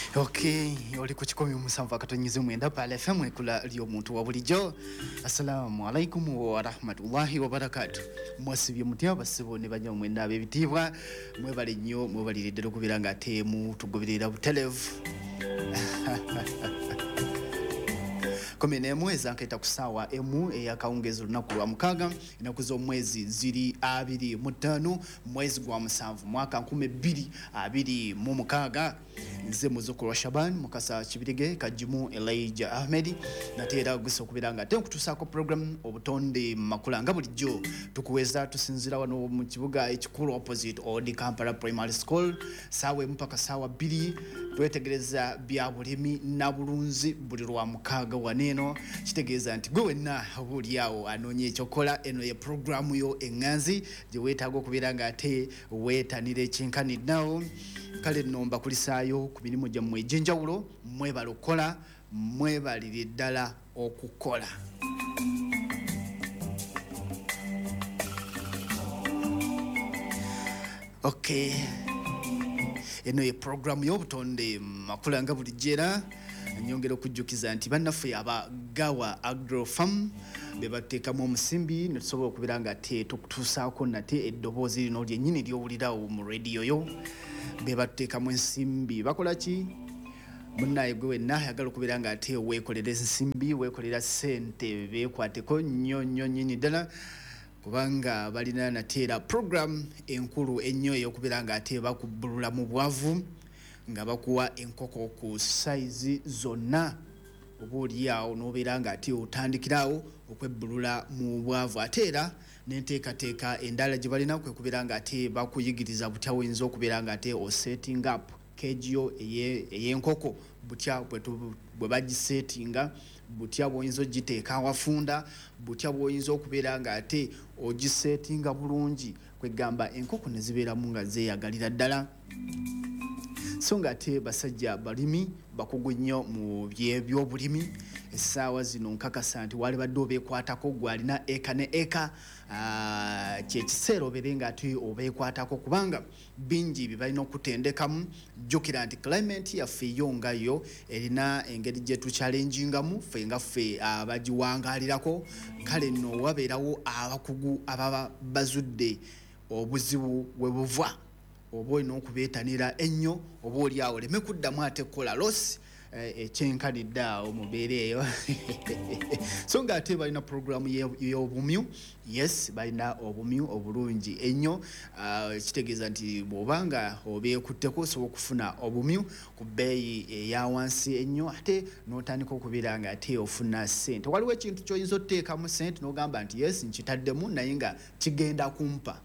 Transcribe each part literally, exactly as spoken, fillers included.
Okay, oli ku kikomi musanvu akatonyize mwenda pale F M ekula ly'omuntu wa bulijjo. Assalamu alaikum wa rahmatullahi wa barakatuh. Mwasibye mutya basibo ne banya mwenda ab'ebitiibwa mwebale nnyo mwebaliridde okubira nga ate mu tugoberera butelevu. Kumi n'emu ezanketa ku ssaawa emu eyakawungeezi olunaku lwa mukaaga ennaku z'omwezi ziri abiri mu ttaano mwezi gwa musanvu mwaka nkumi bbiri abiri mu mukaaga. Nze muzzukulu wa Shaban Mukasa Kibirige Kajimu Elijah Ahmed nateera gusa okubira nga ate nkutuusaako program obutonde makula nga bulijjo tukuweza tusinzira wano mu kibuga ekikulu opposite Old Kampala Primary School saawa emu mpaka saawa bbiri twetegereza bya bulimi na bulunzi buli lwa mukaaga waneeno kitegeeza nti gwe wenna obuulyawo anoonye ekyokola eno ye programu yo eŋŋanzi gye weetaaga okubeera nga ate weetanira ekyenkaniddawo. Kale nno mbakulisaayo ku mirimu gyammwe egy'enjawulo mwebale okukola mwebalire ddala okukola. Okay, eno ye programu y'obutonde makula nga bulijjo era nyongera okujjukiza nti bannaffe abagawa agrofarm be bateekamu omusimbi ne tusobola okubeera nga te tukutuusaako nate eddoboozi lino lyennyini ly'owulirawo mu rediyo yo be bateekamu ensimbi bakola ki munnaye gwe wenna ayagala okubeera nga ate weekolera ensimbi weekolera ssente beekwateko nnyo nnyo nnyini ddala kubanga balina nateera program enkulu ennyo ey'okubeera nga ate bakubbulula mu bwavu nga bakuwa enkoko ku saizi zonna obaolyawo n'obeera nga ate otandikirawo okwebbulula mu bwavu ate era n'enteekateeka endala gye balina kwe kubeera nga ate bakuyigiriza butya oyinza okubeera nga ate osetting up kegiyo ey'enkoko butya bwe bagisetinga butya bw'oyinza ogiteeka awafunda butya bw'oyinza okubeera nga ate ogisetinga bulungi kwegamba enkoko ne zibeeramu nga zeeyagalira ddala. So nga ate basajja balimi bakugu nnyo mu by'ebyobulimi essaawa zino nkakasa nti wali badde obeekwatako gwalina eka ne eka kyekiseera obeere nga ate obeekwatako kubanga bingi bye balina okutendekamu. Jjukira nti climate yaffe yo nga yo erina engeri gye tukyalenjingamu ffe nga ffe abagiwangaalirako. Kale nno wabeerawo abakugu ababa bazudde obuzibu we buva oba olina okubeetanira ennyo oba olyawo oleme kuddamu ate kukola losi ekyenkanidde awo mubeera eyo. So nga ate balina programu y'obumyu. Yes, balina obumyu obulungi ennyo kitegeeza nti bw'obanga obeekutteko osobola okufuna obumyu ku bbeeyi eya wansi ennyo ate n'otandika okubeera nga ate ofuna ssente. Waliwo ekintu ky'oyinza oteekamu ssente n'ogamba nti yes nkitaddemu naye nga kigenda kumpa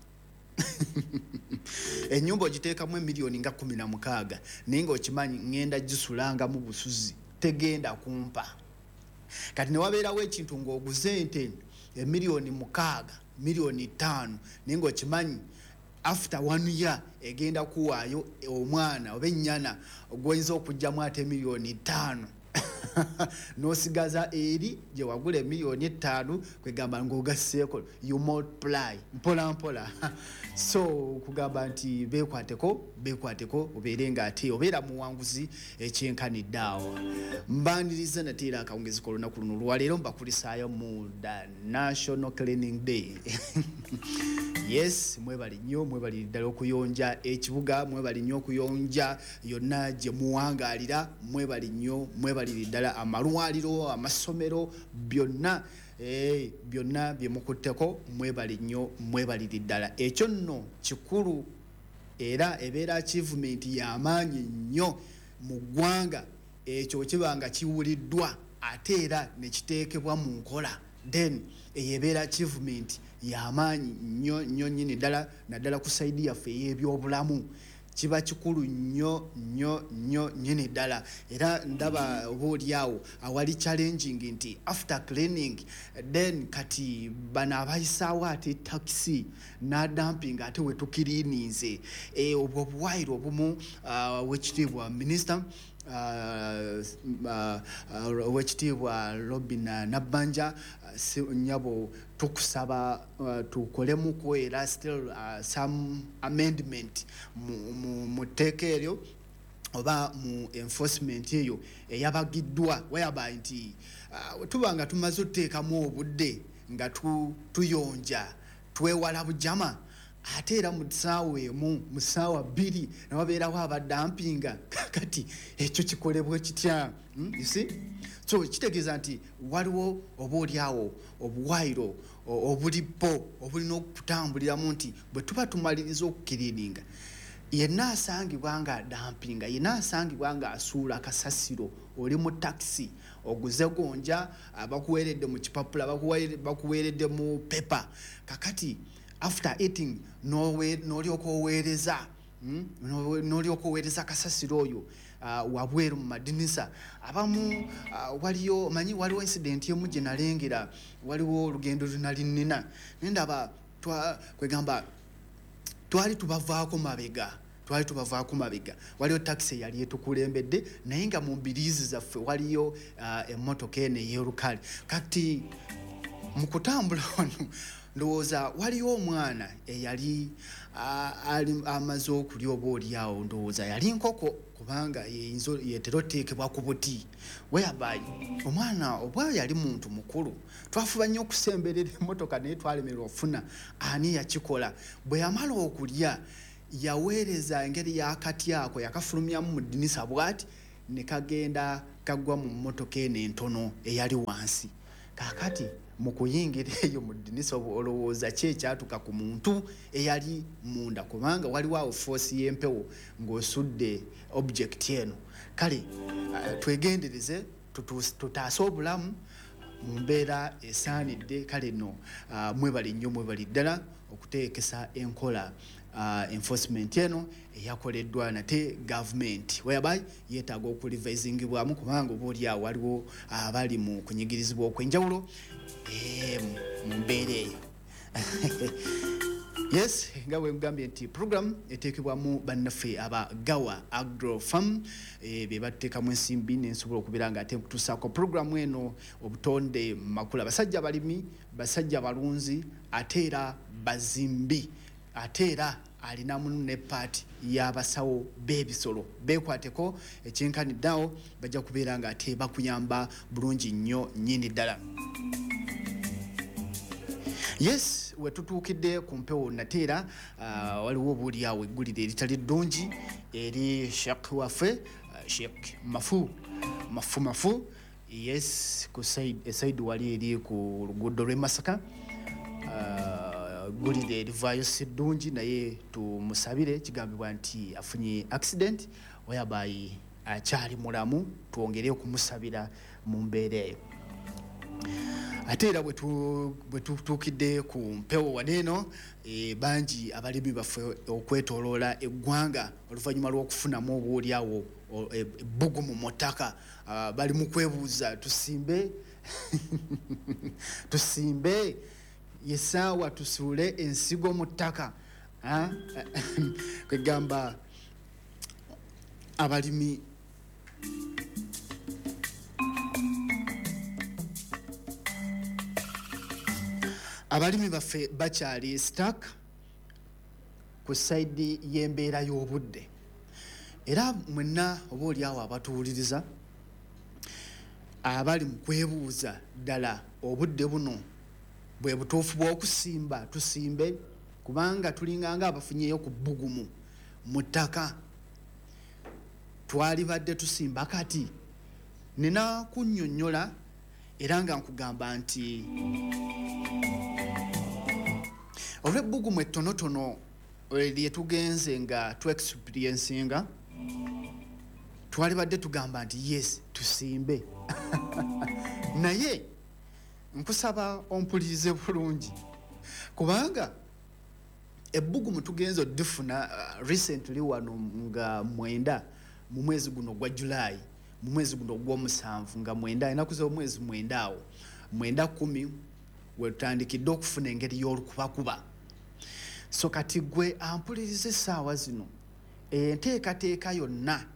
ennyumba ogiteekamu emiliyoni nga kumi na mukaaga naye ng'okimanyi ngenda gisulanga mu busuzi tegenda kumpa. Kati ne wabeerawo ekintu ng'oguze ente emiliyoni mukaaga miliyoni ttaano naye ng'okimanyi after one year egenda kuwaayo omwana oba ennyana ogw'oyinza okugyamu ate miliyoni ttaano n'osigaza eri gye wagula emiliyoni ttaano kwegamba ng'ogasseeko you multiply mpola mpola. So kugamba nti beekwateko beekwateko obeere nga ate obeera muwanguzi ekyenkanidde awo. Mbaniriza nateera akawungezi k'olunaku luno olwaleero mbakulisaayo mu the National Cleaning Day. Yes, mwebali nnyo mwebali ddala okuyonja ekibuga mwebali nnyo okuyonja yonna gye muwangaalira mwebali nnyo mwebali ddala amalwaliro amasomero byonna eh byonna bye mukutteko mwebali nnyo mwebaliri ddala. Ekyo nno kikulu era ebeera achievement y'amaanyi nnyo mu ggwanga ekyo kibanga kiwuliddwa ate era ne kiteekebwa mu nkola then eyebeera achievement y'amaanyi nnyo nnyo nnyini ddala naddala ku saidi yaffe ey'ebyobulamu kiba kikulu nnyo nnyo nnyo nnyini ddala era ndaba obaolyawo awali challenging nti after cleaning then kati bano abayisaawo ate taxi n'adamping ate we tukiriinize obwo obuwaire obumu wekitiibwa minisita owekitiibwa Robin Nabbanja nyabo tukusaba tukolemuko era still some amendment mu tteeka eryo oba mu enforcement eyo eyabagiddwa whereby nti uh, tubanga tumaze oteekamu obudde nga tu, tuyonja twewala bujama ate era mu ssaawa emu mu ssaawa bbiri nawabeerawo abadampinga kati ekyo kikolebwa kitya hmm? You see? So kitegeeza nti waliwo oba oliawo obuwairo obulipo obulina okutambuliramu nti bwe tuba tumaliriza okukiriininga yenna asangibwa nga dampinga yenna asangibwa nga asuula kasasiro oli mu taxi oguze gonja bakuweeredde mu kipapula bakuweeredde mu pepa kakati after eating n'olyoka oweereza n'olyoka oweereza kasasiro oyo uh, wabweru mu madinisa abamu uh, waliyo manyi waliwo incident emu gye nalengera waliwo olugendo lunali nnina nendaba kwegamba twali tubavaako mabega twali tubavaako mabega waliyo taxi yali etukulembedde naye nga mu mbiriizi zaffe waliyo uh, emmotoka eno ey'olukale kati mu kutambula wano ndowooza waliyo omwana eyali uh, amaze okulya oba oliawo ndowooza yali nkoko kubanga yetera oteekebwa ku buti whereby omwana obwa yali muntu mukulu twafuba nnyo okusemberera emmotoka naye twalemerwa ofuna ani yakikola bwe yamala okulya yaweereza engeri yakati ako yakafulumyamu mu ddinisa bw'ati ne kagenda kagwa mu mmotoka eno entono eyali wansi kakati mu kuyingira eyo mu ddinisa olowooza ki ekyatuka ku muntu eyali munda kubanga waliwo awo force y'empewo ng'osudde object eno kale uh, twegendereze tutaase obulamu mu mbeera esaanidde kale no uh, mwebali nnyo mwebali ddala okuteekesa enkola uh, enforcement eno eyakoleddwa nate government whereby yeetaaga okulivizingibwamu kubanga oba oliawo waliwo abali mu kunyigirizibwa okw'enjawulo eh, mu mbeera eyo yes nga bwe mugambye nti program eteekebwamu bannaffe aba Gawa Agro Farm e, be bateekamu ensimbi nensobola okubeera nga ate nkutuusaako programu eno obutonde makula basajja balimi basajja balunzi ate era bazimbi ate era alinamu ne paati y'abasawo b'ebisolo beekwateko ekyenkaniddeawo bajja kubeera nga ate bakuyamba bulungi nnyo nnyini ddala. Yes, wetutuukidde ku mpewo nateera uh, waliwo obuuliawo eggulire eritali ddungi eri Sheikh waffe uh, Sheikh Mafu Mafu Mafu yes ku side side wali eri ku luguudo lw'e Masaka uh, ggulire erivaayo si ddungi naye tumusabire kigambibwa nti afunye accident whereby akyali mulamu twongere okumusabira mu mbeera eyo. Ate era bwe tutuukidde ku mpewo waneeno e, bangi abalimi baffe okwetooloola eggwanga oluvannyuma lw'okufunamu obuuliawo ebbugu mu mutaka uh, bali mu kwebuuza tusimbe tusimbe yesaawa tusuule ensigo mu ttaka uh, kwegamba abalimi abalimi baffe bakyali stuck ku side y'embeera y'obudde era mwenna oba oliawo abatuwuliriza abali mu kwebuuza ddala obudde buno bwe butuufu bw'okusimba tusimbe kubanga tulinganga abafunyeyo ku bbugumu mu ttaka twali badde tusimba kati nina kunnyonnyola era nga nkugamba nti olw'ebbugumu ettonotono lye tugenze nga tu-experiencinga twali badde tugamba nti yes tusimbe naye nkusaba ompulirize bulungi kubanga ebbugumu tugenze oddifuna uh, recently wano nga mwenda mu mwezi guno gwa July mu mwezi guno gw'omusanvu nga mwenda enaku z'omwezi mwenda awo mwenda kumi wetutandikidde okufuna engeri y'olukubakuba. So kati gwe ampulirize essaawa zino enteekateeka yonna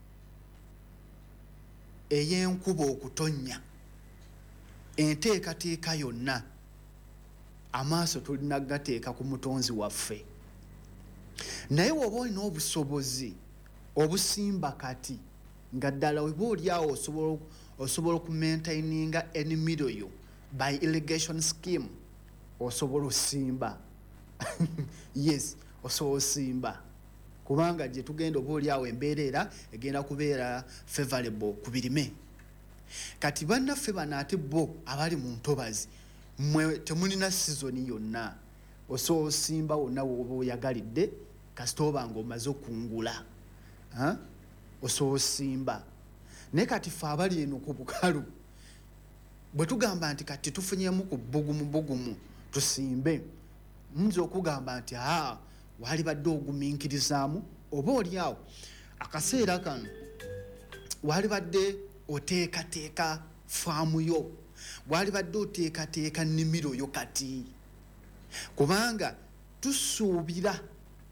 ey'enkuba okutonnya enteekateeka yonna amaaso tulina gateeka ku mutonzi waffe naye woba olina obusobozi obusimba kati nga ddala weba oliawo osobola osobola okumaintaininga ennimiro yo by irrigation scheme osobola osimba yes osobola osimba kubanga gye tugenda oba oliawo embeerera egenda kubeera favorable ku birime. Kati bannaffe bano ate bo abali mu ntobazi mwe temulina sizoni yonna osobola osimba wonna woba oyagalidde kasita oba ng'omaze okungula osobola osimba. Naye kati ffe abali eno ku bukalu bwe tugamba nti kati tufunyemu ku bugumu bugumu tusimbe nze okugamba nti aa wali badde ogumiikirizaamu oba oliawo akaseera kano wali badde oteekateeka faamu yo wali badde oteekateeka nnimiro yo kati kubanga tusuubira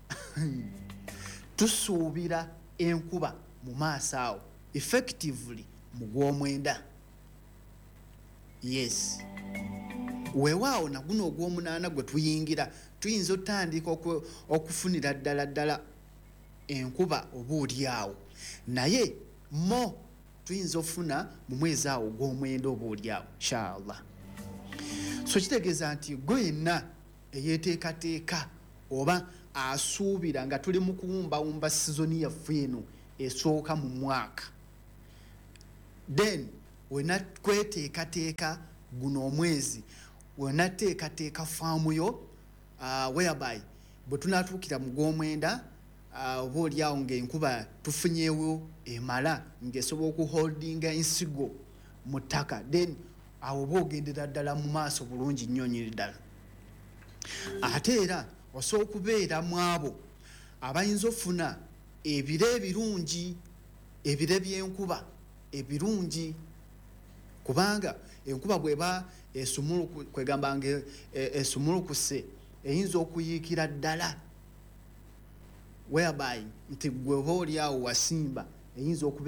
tusuubira enkuba mu maaso awo effectively mu gw'omwenda. Yes weewaawo naguno ogw'omunaana gwe tuyingira tuyinza otandika okufunira ddala ddala enkuba oba oliawo naye mo tuyinza ofuna mu mwezi awo ogw'omwenda oba oliawo inshallah. So kitegeeza nti gwe yenna eyeeteekateeka oba asuubira nga tuli mu kuwumbawumba sizoni yaffe eno esooka mu mwaka then wena kweteekateeka guno omwezi wena teekateeka faamu yo uh, whereby bwe tunatuukira mu gw'omwenda uh, oba oliawo ng'enkuba tufunyeewo emala ng'esobola okuholdinga ensigo mu ttaka then awo oba ogendera ddala mu maaso bulungi nnyo nyiri ddala. Ate era osobola okubeera mu abo abayinza ofuna ebire ebirungi ebire by'enkuba ebirungi kubanga enkuba bweba esumuluku kwegamba nga esumulukuse eyinza okuyiikira ddala whereby nti gwe oba oliawo wasimba eyinza